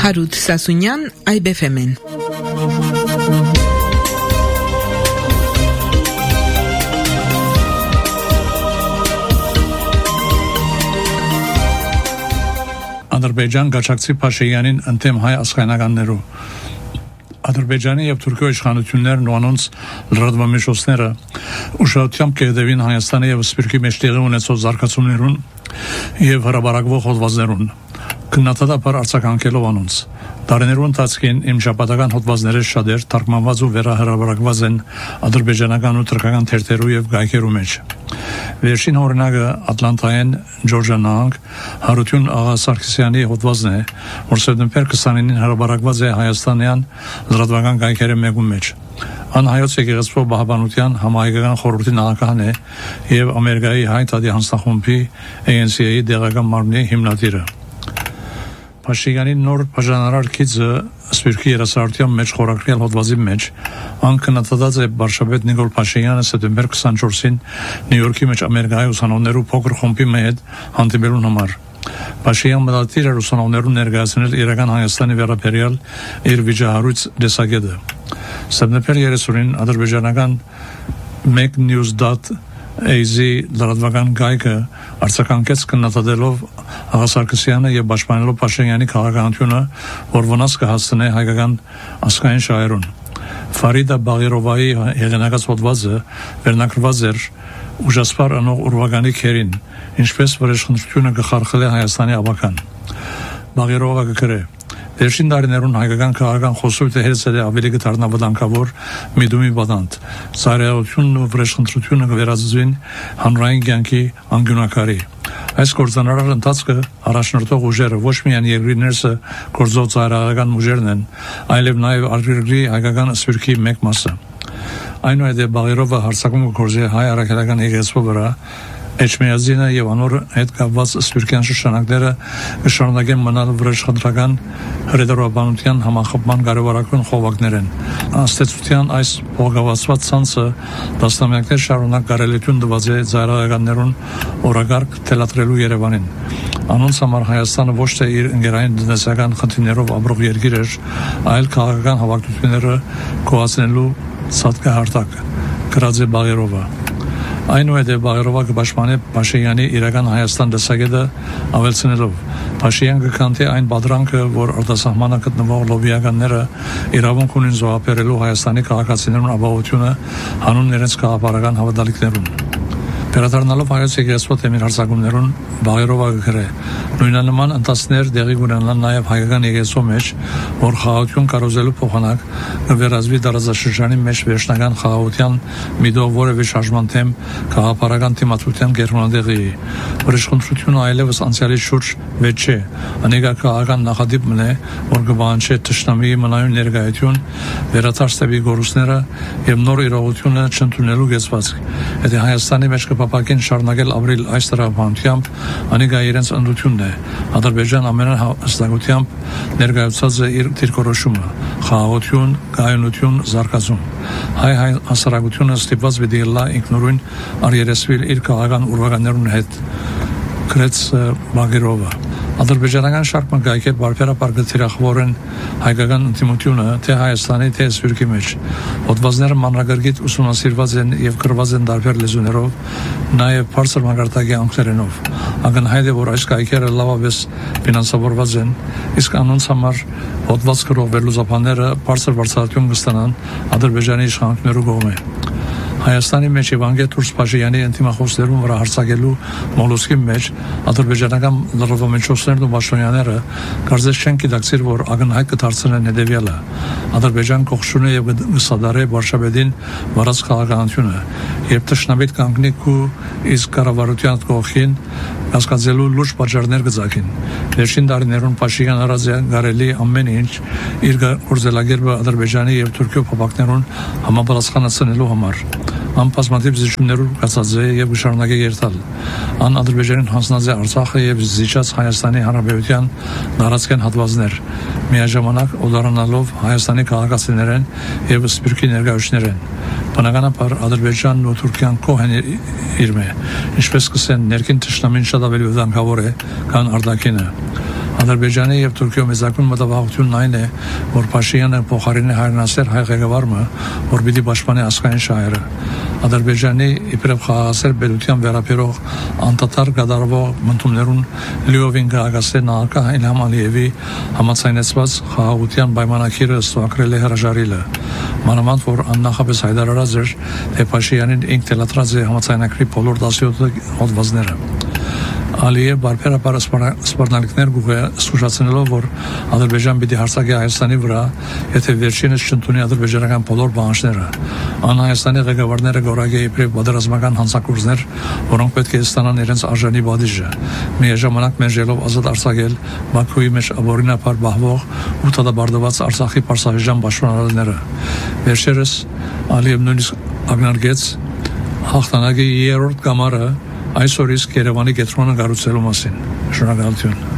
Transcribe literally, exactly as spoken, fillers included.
Հարութ Սասունյան, Այբ էֆ էմ-ն։ Ադրբեջան Գաչակցի Փաշինյանին ընդդեմ հայ աշխայնականներու Ադրբեջանի եւ Թուրքիա իշխանություններն ու անոնց լրատվամիջոցները ուշադրությամբ կհետևին Հայաստանի եւ Սփյուռքի մեջ տեղի ունեցող զարգացումներուն եւ հրաբարակվող հոդվածներուն քննադատաբար արձագանքելով անոնց դարիներու ընթացքին իմ շաբաթական հոդվածները շատեր թարգմանված ու վերահրաբարակված են ադրբեջանական ու թուրքական թերթերու եւ գայքերու մեջ Վերջին օրինակը Ատլանտայեն Ջորջիա նահանգ Հարություն Աղա Սարգսյանի հոդվածն է, որ սեպտեմբեր քսանինին հրաբարակված է հայաստանյան լրատվական գայքերի մեկում մեջ։ Ան հայոց եկեղեցու բահբանության համահայկական խորհրդի նախագահն է եւ Ամերիկայի հայ թատի հանձնախումբի A N C-ի դեղական մարմնի հիմնադիրը։ Փաշինյանի նոր բաժանարար քիծը Սփյուռքի երասարության մեջ խորագրել հոդվածի մեջ անկնադատած է վարշավետ Նիկոլ Փաշինյանը սեպտեմբեր քսանչորսին Նյու Յորքի մեջ Ամերիկայի ուսանողներու փոքր խումբի հետ հանդիպելուն համար։ Փաշինյանը մտածել էր ուսանողներուն ներկայացնել իրական Հայաստանի վերաբերյալ իր վիճահարույց դեսագետը։ Սեպտեմբեր երեսունին ադրբեջանական մեկ նյուզ դոտ A Z լրատվական գայքը արձագանքեց քննադատելով Աղա Սարգսյանը եւ պաշտպանելով Փաշինյանի քաղաքականությունը, որ վնաս կհասցնի հայկական ազգային շահերուն։ Ֆարիդա Բաղիրովայի հեղինակած հոդվածը վերնագրված էր ուժասպար անող ուրվագանի քերին, ինչպես վրեժխնդրությունը կխարխլի Հայաստանի ավական։ Բաղիրովը գրե. Վերջին տարիներուն հայկական քաղաքական խոսույթը հերցել է ավելի գտարնավտանգավոր միդումի բադանտ։ Ծայրահեղությունն ու վրեժխնդրությունը կվերածվին հանրային կյանքի անկյունակարի։ Այս կորձանարար ընթացքը առաջնորդող ուժերը ոչ միայն երկրի ներսը գործող ծայրահեղական ուժերն են, այլև նաև արտերկրի հայկական Սփյուռքի մեկ մասը։ Այնուհետև Բաղիրովը հարձակում կգործի հայ առաքելական եկեղեցու վրա Էջմիածինը եւ անոր հետ կապված սփյուռքյան շրջանակները կշարունակեն մնալ վրեժխնդրական հրետորաբանության համախմբման կարևորագույն խողովակներ են։ Աստեցության այս փոխգավացված ցանցը դասնամյակներ շարունակ կարելություն տված է ծայրահեղականներուն օրագարկ թելադրելու Երևանին։ Անոնց համար Հայաստանը ոչ թե իր ընկերային տնտեսական խնդիրներով ապրող երկիր էր, այլ քաղաքական հավաքությունները կոացնելու ցածկահարտակ։ Գրած է Բաղիրովը։ Այնուհետև Բաղիրովը կպաշտպանի Փաշինյանի իրական Հայաստան դեսագետը ավելցնելով Փաշինյանը կքանթի այն բادرանքը, որ արտասահմանը գտնվող լոբիականները իրավունք ունեն զոհաբերելու Հայաստանի քաղաքացիներուն ապահովությունը հանուն իրենց քաղաքական հավատալիքներուն։ Վերադառնալով հայոց եկեղեցու թեմին հարձակումներուն Բաղիրովը գրե. նույնանման ընթացքներ դեղի կունենան նաև հայկական եկեղեցու մեջ, որ խաղաղություն կարոզելու փոխանակ կվերածվի տարածաշրջանի մեջ վերջնական խաղաղության միտով որևէ շարժման թեմ քաղաքական թեմատիկության գերմանադեղի։ Վրեժխնդրությունը այլևս անցյալի շուրջ վեճ չէ, անեկա քաղաքական նախադիպն է, որ կբանջի թշնամիի մնայուն ներկայություն, վերաթարստեվի գորուսները եւ նոր իրողությունը չընդունելու գեցվածք։ Եթե Հայաստանի մեջ կապակին շարունակել ապրիլ այս տրամաբանությամբ, անիկա իրենց ընդությունն է։ Ադրբեջան ամենահստակությամբ ներկայացած է իր դիրքորոշումը՝ խաղաղություն, կայունություն, զարգացում։ Հայ հայ հասարակությունը ստիպված պիտի լա ինքնուրույն արիերեսվիլ իր քաղաքական ուրվականներուն հետ։ Գրեց Բաղիրովը։ Ադրբեջանական շարք մգայքեր բարբերաբար գծիրախորեն հայկական ինտիմությունը թե Հայաստանի թե Սփյուռքի մեջ։ Հոդվածները մանրակրկիտ ուսումնասիրված են եւ գրված են տարբեր լեզուներով, նաեւ բարձր մակարդակի անկերենով։ Ակնհայտ է, որ այս գայքերը լավապես ֆինանսավորված են, իսկ անոնց համար հոդված գրող վերլուծաբանները բարձր բարձրություն կստանան Ադրբեջանի իշխանություններու կողմէ։ Հայաստանի մեջ Եվանգել Թուրս Փաշինյանի ինտիմախոսներուն վրա հարձակելու մոլոսկի մեջ ադրբեջանական լրատվամիջոցներն ու պաշտոնյաները կարծես չեն գիտակցիր, որ ակնհայտ կդարձնեն հետևյալը. Ադրբեջան կողշունի եւ գսադարե վարշավետին վարած քաղաքականությունը, երբ տշնամիտ կանգնիկ ու իսկ կառավարության կողքին հասկացելու լուրջ պատճառներ կձակին։ Վերջին տարիներուն Փաշինյանը հրաժարել գարելի ամեն ինչ իր գործելակերպը Ադրբեջանի եւ Թուրքիո փոխակներուն համապատասխանեցնելու համար։ Ան բազմաթիվ զիջումներով կացած է եւ շարունակե երթալ։ Ան Ադրբեջանին հանձնած է Արցախը եւ զիջած Հայաստանի Հանրապետության տարածքային հատվածներ, միաժամանակ օդարանալով Հայաստանի քաղաքացիներեն եւ Սփյուռքի ներկայացուցիչներեն։ Բնականաբար Ադրբեջանն ու Թուրքիան կողեն իր մե, ինչպես կսեն ներքին թշնամին շատ ավելի վտանգավոր է, քան արտաքինը։ Ադրբեջանի եւ Թուրքիո մեծակուն մտավախությունն այն է, որ Փաշինյանը փոխարինի հայրենասեր հայ ղեկավարը, որ պիտի պաշտպանի ազգային շահերը։ Ադրբեջանի իբրև խաղաղասեր բերության վերաբերող անդադար կատարվող մտումներուն լիովին գահագասել նախագահ Իլհամ Ալիևի համաձայնեցված խաղաղության պայմանագիրը ստուգրել է հրաժարիլը։ Մանավանդ որ աննախապես հայտարարած էր, թե Փաշինյանին ինք թելադրած է համաձայնագրի բոլոր դասյոթ հոդվածները։ Ալիև բարբերաբար սպառնալիքներ զսուժացնելով, որ Ադրբեջան պիտի հարձակի Հայաստանի վրա, եթե վերջինս չընդունի ադրբեջանական բոլոր պահանջները։ Ան Հայաստանի ղեկավարները գորագե իբրև պատերազմական հանցագործներ, որոնք պետք է ստանան իրենց արժանի բադիժը, միաժամանակ մերժելով ազատ արձակել Բաքուի մեջ ապօրինաբար բահվող ու դատաբարդված Արցախի պարսավեժան պաշտպանողները։ Վերջերս Ալիև նույնիսկ ակնարկեց հաղթանակի երրորդ կամարը այսօր իսկ Երևանի կենտրոնը կառուցելու մասին։ Շնորհակալություն։